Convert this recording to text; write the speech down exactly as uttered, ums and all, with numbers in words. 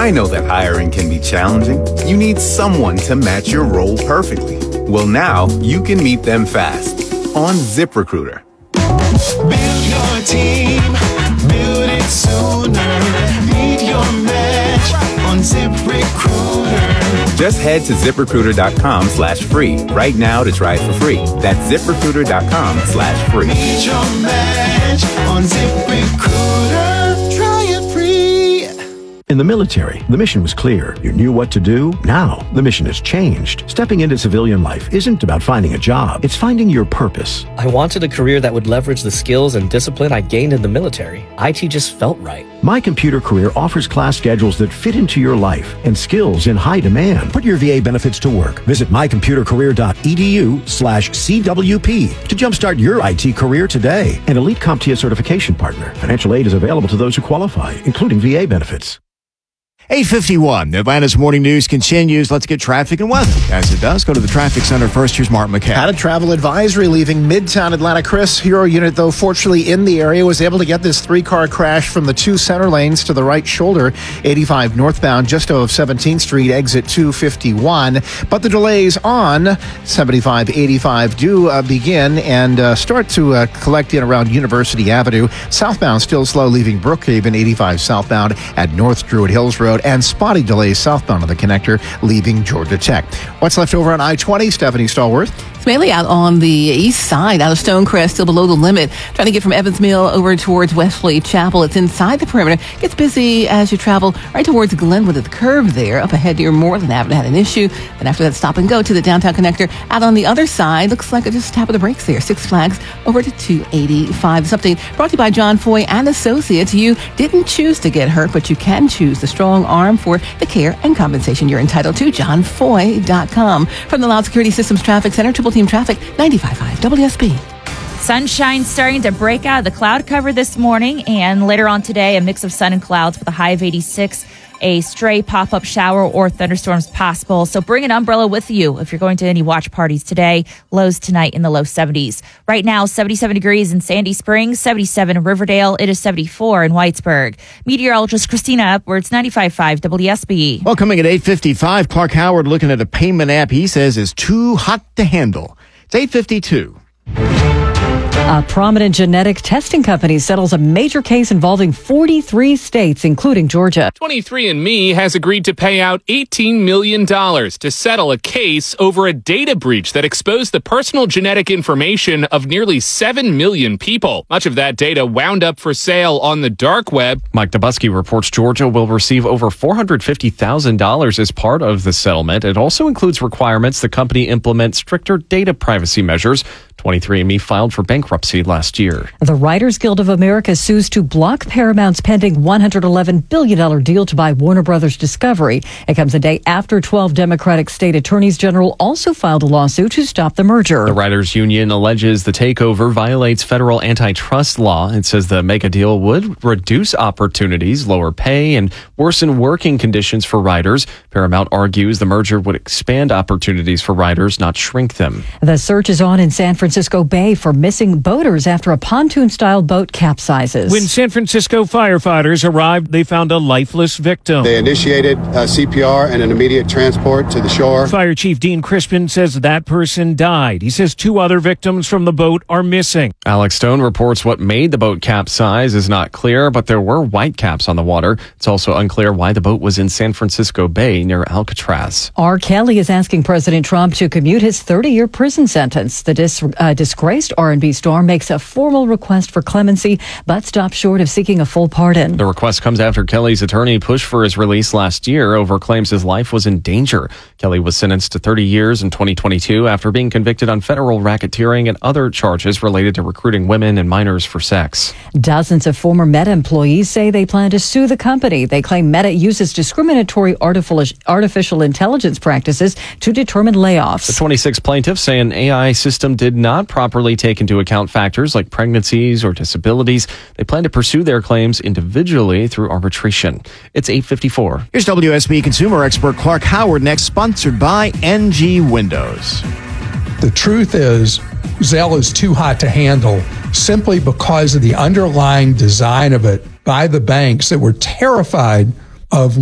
I know that hiring can be challenging. You need someone to match your role perfectly. Well, now you can meet them fast on ZipRecruiter. Build your team, build it sooner. Meet your match on ZipRecruiter. Just head to ZipRecruiter.com slash free right now to try it for free. That's ZipRecruiter.com slash free. Meet your match on ZipRecruiter. Try it free. In the military, the mission was clear. You knew what to do. Now, the mission has changed. Stepping into civilian life isn't about finding a job. It's finding your purpose. I wanted a career that would leverage the skills and discipline I gained in the military. I T just felt right. My Computer Career offers class schedules that fit into your life and skills in high demand. Put your V A benefits to work. Visit mycomputercareer.edu slash CWP to jumpstart your I T career today. An Elite CompTIA certification partner. Financial aid is available to those who qualify, including V A benefits. eight fifty-one, Atlanta's morning news continues. Let's get traffic and weather. As it does, go to the traffic center first. Here's Mark McCann. Had a travel advisory leaving Midtown Atlanta. Chris, Hero unit, though, fortunately in the area, was able to get this three-car crash from the two center lanes to the right shoulder, eighty-five northbound, just off seventeenth Street, exit two fifty-one. But the delays on seventy-five eighty-five do uh, begin and uh, start to uh, collect in around University Avenue. Southbound still slow, leaving Brookhaven, eighty-five southbound at North Druid Hills Road, and spotty delays southbound on the connector, leaving Georgia Tech. What's left over on I twenty? Stephanie Stallworth. It's mainly out on the east side, out of Stonecrest, still below the limit. Trying to get from Evans Mill over towards Wesley Chapel. It's inside the perimeter. Gets busy as you travel right towards Glenwood at the curve there. Up ahead near Moreland Avenue had an issue. Then after that, stop and go to the downtown connector. Out on the other side, looks like it just tap of the brakes there. Six Flags over to two eighty-five. Something brought to you by John Foy and Associates. You didn't choose to get hurt, but you can choose the strong arm for the care and compensation you're entitled to. john foy dot com. From the Loud Security Systems Traffic Center, Triple Team Traffic, ninety-five point five W S B. Sunshine starting to break out of the cloud cover this morning, and later on today, a mix of sun and clouds with a high of eighty-six. A stray pop-up shower or thunderstorms possible. So bring an umbrella with you if you're going to any watch parties today. Lows tonight in the low seventies. Right now, seventy-seven degrees in Sandy Springs, seventy-seven in Riverdale. It is seventy-four in Whitesburg. Meteorologist Christina Upwards, ninety-five point five W S B. Well, coming at eight fifty-five, Clark Howard looking at a payment app he says is too hot to handle. It's eight fifty-two. A prominent genetic testing company settles a major case involving forty-three states, including Georgia. twenty-three and me has agreed to pay out eighteen million dollars to settle a case over a data breach that exposed the personal genetic information of nearly seven million people. Much of that data wound up for sale on the dark web. Mike Dubusky reports Georgia will receive over four hundred fifty thousand dollars as part of the settlement. It also includes requirements the company implement stricter data privacy measures. twenty-three and me filed for bankruptcy last year. The Writers Guild of America sues to block Paramount's pending one hundred eleven billion dollars deal to buy Warner Brothers Discovery. It comes a day after twelve Democratic state attorneys general also filed a lawsuit to stop the merger. The Writers Union alleges the takeover violates federal antitrust law. It says the mega deal would reduce opportunities, lower pay, and worsen working conditions for writers. Paramount argues the merger would expand opportunities for writers, not shrink them. The search is on in San Francisco Bay for missing boaters after a pontoon-style boat capsizes. When San Francisco firefighters arrived, they found a lifeless victim. They initiated uh, C P R and an immediate transport to the shore. Fire Chief Dean Crispin says that person died. He says two other victims from the boat are missing. Alex Stone reports what made the boat capsize is not clear, but there were white caps on the water. It's also unclear why the boat was in San Francisco Bay near Alcatraz. R. Kelly is asking President Trump to commute his thirty-year prison sentence. The dis- uh, disgraced R and B star makes a formal request for clemency, but stops short of seeking a full pardon. The request comes after Kelly's attorney pushed for his release last year over claims his life was in danger. Kelly was sentenced to thirty years in twenty twenty-two after being convicted on federal racketeering and other charges related to recruiting women and minors for sex. Dozens of former Meta employees say they plan to sue the company. They claim Meta uses discriminatory artificial intelligence practices to determine layoffs. The twenty-six plaintiffs say an A I system did not properly take into account factors like pregnancies or disabilities. They plan to pursue their claims individually through arbitration. It's eight fifty-four. Here's W S B consumer expert Clark Howard next, sponsored by N G Windows. The truth is, Zelle is too hot to handle simply because of the underlying design of it by the banks that were terrified of